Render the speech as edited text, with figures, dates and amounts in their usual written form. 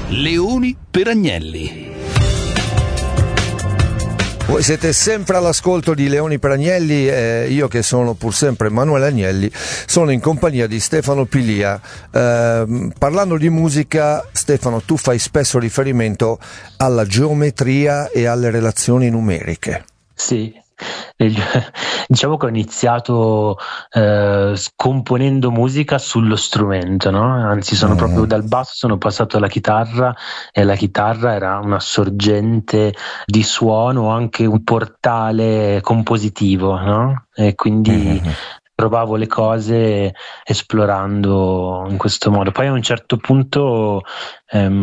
Leoni per Agnelli. Voi siete sempre all'ascolto di Leoni per Agnelli, io che sono pur sempre Emanuele Agnelli, sono in compagnia di Stefano Pilia. Parlando di musica, Stefano, tu fai spesso riferimento alla geometria e alle relazioni numeriche. Sì, diciamo che ho iniziato scomponendo musica sullo strumento, no? Anzi, sono proprio dal basso, sono passato alla chitarra, e la chitarra era una sorgente di suono, anche un portale compositivo, no? E quindi provavo le cose esplorando in questo modo. Poi a un certo punto